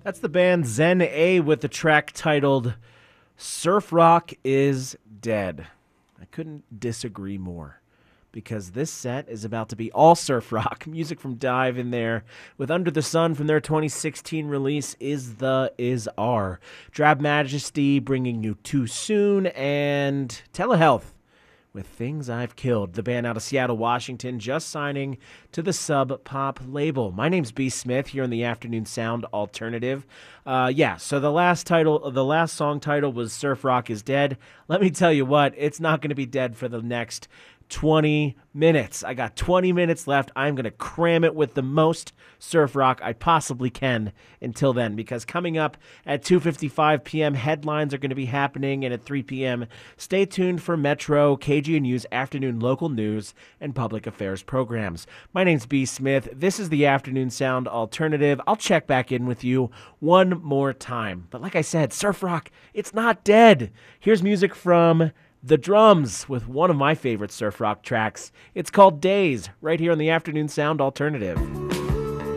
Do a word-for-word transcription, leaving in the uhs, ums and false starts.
That's the band Zen A with the track titled Surf Rock is Dead. I couldn't disagree more because this set is about to be all surf rock. Music from Dive in there with Under the Sun from their twenty sixteen release Is the Is Our. Drab Majesty bringing you Too Soon, and Telehealth with Things I've Killed, the band out of Seattle, Washington, just signing to the Sub Pop label. My name's B. Smith here on the Afternoon Sound Alternative. Uh, yeah, so the last title, the last song title was Surf Rock is Dead. Let me tell you what, it's not going to be dead for the next twenty minutes. I got twenty minutes left. I'm going to cram it with the most surf rock I possibly can until then, because coming up at two fifty-five p.m. headlines are going to be happening, and at three p.m. stay tuned for Metro, K G N U's afternoon local news and public affairs programs. My name's B. Smith. This is the Afternoon Sound Alternative. I'll check back in with you one more time. But like I said, surf rock, it's not dead. Here's music from The Drums with one of my favorite surf rock tracks. It's called Days, right here on the Afternoon Sound Alternative.